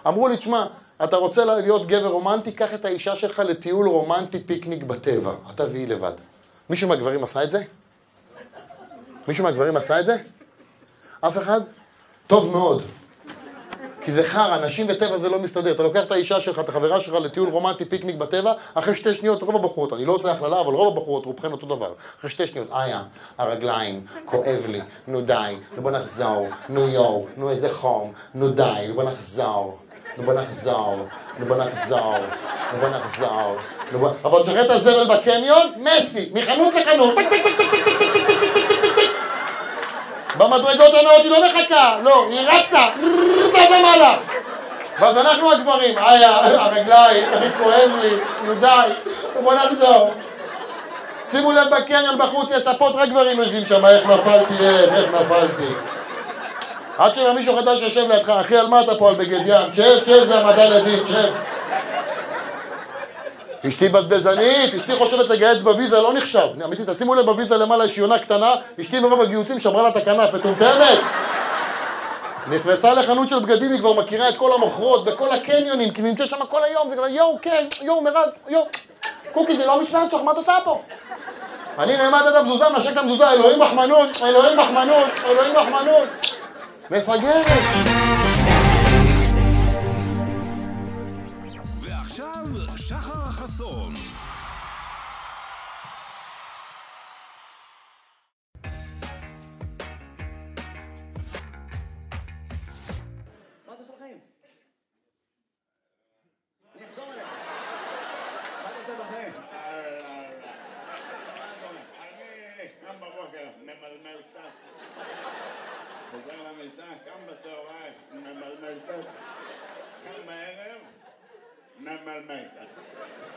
אמרו לי, תשמע, אתה רוצה להיות גבר רומנטי, קח את האישה שלך לטיול רומנטי פיקניק בטבע. אתה והיא לבד. מישהו מהגברים עשה את זה? מישהו מהגברים עשה את זה? אף אחד? טוב מאוד. כי זה חר, אנשים בטבע זה לא מסתדר. אתה לוקח את האישה שלך, את החברה שלך לטיול רומנטי פיקניק בטבע, אחרי 2 שניות רוב הבחורות, אני לא עושה הכללה, אבל רוב הבחורות רובכן אותו דבר. אחרי 2 שניות, הרגליים, כואב לי, נו די, נו בוא נחזור, נו יו, נו איזה חום, נו די, נו בוא נחזור, נו בוא נחזור, נו בוא נחזור, נו בוא נחזור, אבל תשחרר את הזבל בקניון, מסי, מחנות לחנות, במדרגות הנאות היא לא מחכה, לא, היא רצה, למעלה. ואז אנחנו הגברים, הרגליים, כואב לי, נו די, בוא נחזור. שימו לב בקניון בחוץ, יש ספות, רק גברים יושבים שם, איך נפלתי. עד שמישהו חדש יושב לידך, אחי, על מה אתה פה על בגד ים? שב, זה המדע לדין, שב. אשתי בזבזנית, אשתי חושבת לגייץ בוויזה, לא נחשב. אמיתי, תשימו לב בוויזה למעלה, יש יונה קטנה, אשתי מרוב הגיוצים שמרה לה את הכנף, מטומטמת. נכנסה לחנות של בגדים, היא כבר מכירה את כל המוכרות, בכל הקניונים, כי נמצאת שם כל היום, זה כזה, יואו, כן, יואו, מירב, יואו. קוקי, זה לא משמעת שלך, מה את עושה פה? אני נעמד את המזוזה, נשק את המזוזה, אלוהים מחמנות, אלוהים מחמנות, אלוהים מחמנות. מפגרת. ועכשיו, שחר החסון. מה אתה עושה בחיים? אני אחזור אליך. מה אתה עושה בחיים? אני קם בבוקר, ממלמל קצת. חוזר למיטה, קם בצהריים, ממלמל קצת. קם בערב, ממלמל קצת.